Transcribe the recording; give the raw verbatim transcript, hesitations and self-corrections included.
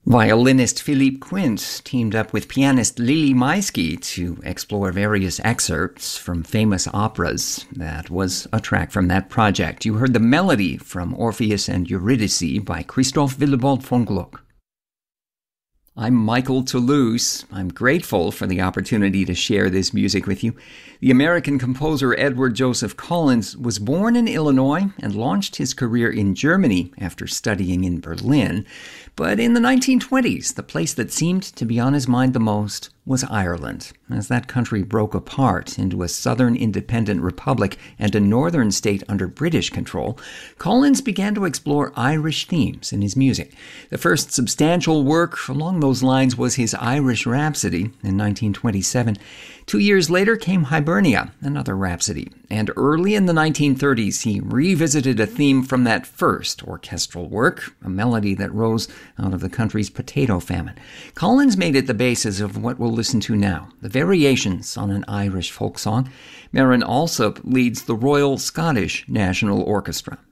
Violinist Philippe Quint teamed up with pianist Lili Maisky to explore various excerpts from famous operas. That was a track from that project. You heard the melody from Orpheus and Eurydice by Christoph Willibald von Gluck. I'm Michael Toulouse. I'm grateful for the opportunity to share this music with you. The American composer Edward Joseph Collins was born in Illinois and launched his career in Germany after studying in Berlin. But in the nineteen twenties, the place that seemed to be on his mind the most was Ireland. As that country broke apart into a southern independent republic and a northern state under British control, Collins began to explore Irish themes in his music. The first substantial work along those lines was his Irish Rhapsody in nineteen twenty-seven. Two years later came Hibernia, another rhapsody. And early in the nineteen thirties, he revisited a theme from that first orchestral work, a melody that rose out of the country's potato famine. Collins made it the basis of what we'll listen to now, the variations on an Irish folk song. Marin Alsop leads the Royal Scottish National Orchestra.